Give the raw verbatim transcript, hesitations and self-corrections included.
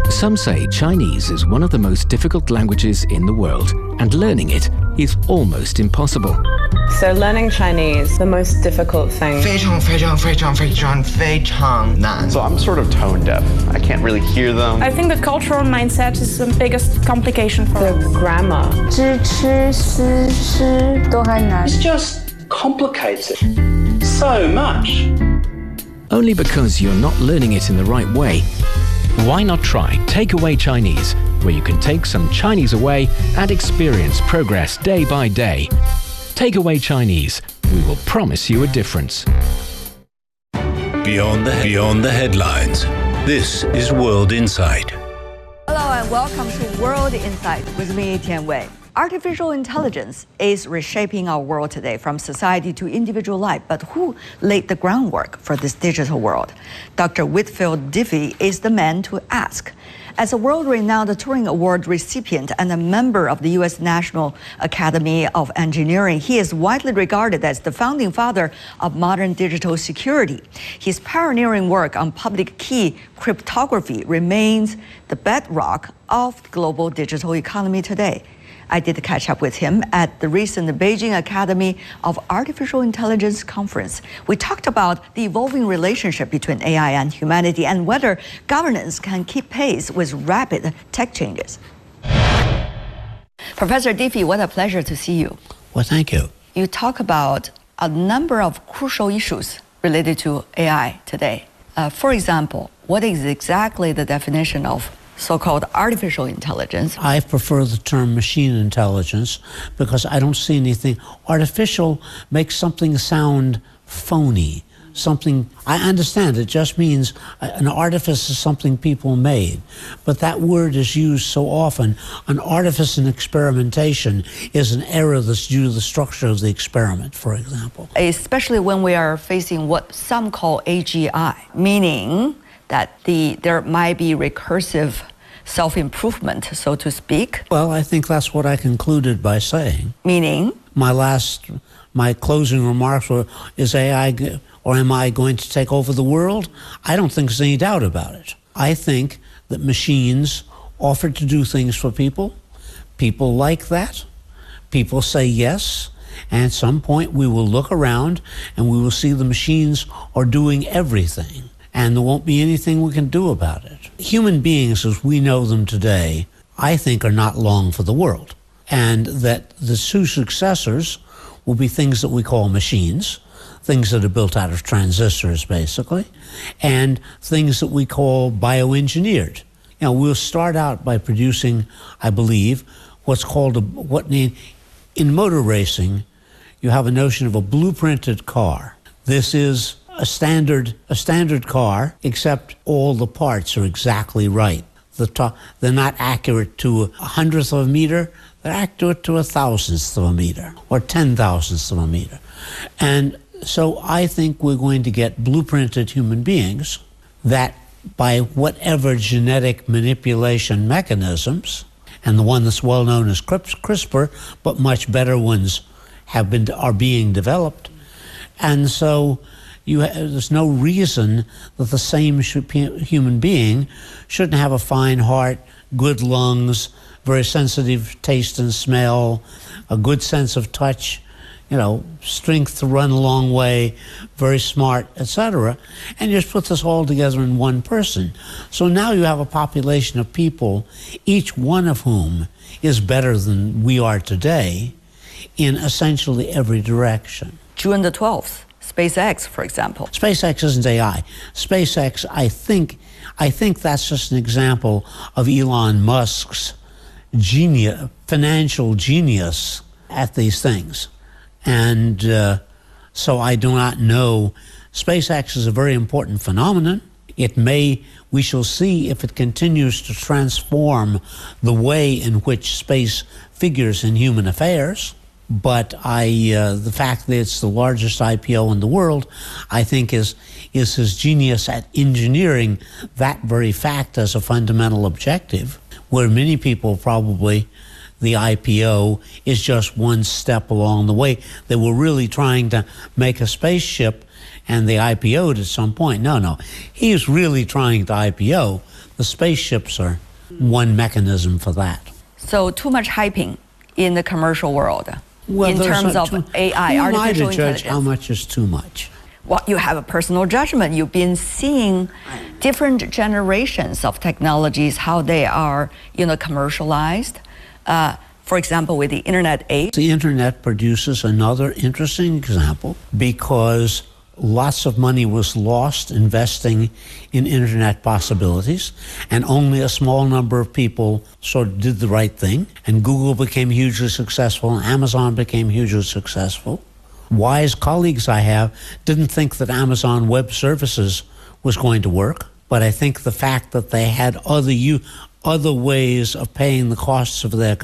Some say Chinese is one of the most difficult languages in the world, and learning it is almost impossible. So learning Chinese, the most difficult thing. 非常非常非常非常非常难. So I'm sort of tone deaf. I can't really hear them. I think the cultural mindset is the biggest complication for the grammar. 知吃思诗都很难. It's just complicated so much. Only because you're not learning it in the right way. Why not try Takeaway Chinese, where you can take some Chinese away and experience progress day by day. Takeaway Chinese. We will promise you a difference. Beyond the, beyond the headlines, this is World Insight. Hello and welcome to World Insight with me, Tian Wei. Artificial intelligence is reshaping our world today, from society to individual life. But who laid the groundwork for this digital world? Doctor Whitfield Diffie is the man to ask. As a world-renowned Turing Award recipient and a member of the U S National Academy of Engineering, he is widely regarded as the founding father of modern digital security. His pioneering work on public key cryptography remains the bedrock of the global digital economy today. I did catch up with him at the recent Beijing Academy of Artificial Intelligence conference. We talked about the evolving relationship between A I and humanity and whether governance can keep pace with rapid tech changes. Professor Diffie, what a pleasure to see you. Well, thank you. You talk about a number of crucial issues related to A I today. Uh, for example, what is exactly the definition of so-called artificial intelligence? I prefer the term machine intelligence because I don't see anything. Artificial makes something sound phony. Something, I understand it just means an artifice is something people made, but that word is used so often. An artifice in experimentation is an error that's due to the structure of the experiment, for example. Especially when we are facing what some call A G I, meaning that the there might be recursive self-improvement, so to speak. Well, I think that's what I concluded by saying. Meaning? My last, my closing remarks were, is A I, or am I going to take over the world? I don't think there's any doubt about it. I think that machines offer to do things for people. People like that. People say yes. And at some point we will look around and we will see the machines are doing everything. And there won't be anything we can do about it. Human beings, as we know them today, I think are not long for the world. And that the two successors will be things that we call machines, things that are built out of transistors, basically, and things that we call bioengineered. You know, we'll start out by producing, I believe, what's called a, what in, in motor racing, you have a notion of a blueprinted car. This is a standard a standard car, except all the parts are exactly right. The to- they're not accurate to a hundredth of a meter, they're accurate to a thousandth of a meter, or ten thousandths of a meter. And so I think we're going to get blueprinted human beings that by whatever genetic manipulation mechanisms, and the one that's well known as CRISPR, but much better ones have been are being developed. And so You, there's no reason that the same should, human being shouldn't have a fine heart, good lungs, very sensitive taste and smell, a good sense of touch, you know, strength to run a long way, very smart, et cetera. And you just put this all together in one person. So now you have a population of people, each one of whom is better than we are today in essentially every direction. June the twelfth. SpaceX, for example. SpaceX isn't A I. SpaceX, I think, I think that's just an example of Elon Musk's genius, financial genius at these things. And uh, so I do not know. SpaceX is a very important phenomenon. It may, we shall see if it continues to transform the way in which space figures in human affairs. But I, uh, the fact that it's the largest I P O in the world, I think is is his genius at engineering that very fact as a fundamental objective, where many people probably, the I P O is just one step along the way. They were really trying to make a spaceship and they I P O'd at some point. No, no. He's really trying to I P O. The spaceships are one mechanism for that. So too much hyping in the commercial world well, in terms of too, A I, who artificial am I to intelligence. judge how much is too much? Well, you have a personal judgment. You've been seeing different generations of technologies, how they are, you know, commercialized. Uh, for example, with the internet age. The internet produces another interesting example because lots of money was lost investing in internet possibilities, and only a small number of people sort of did the right thing. And Google became hugely successful, and Amazon became hugely successful. Wise colleagues I have didn't think that Amazon Web Services was going to work, but I think the fact that they had other, other ways of paying the costs of their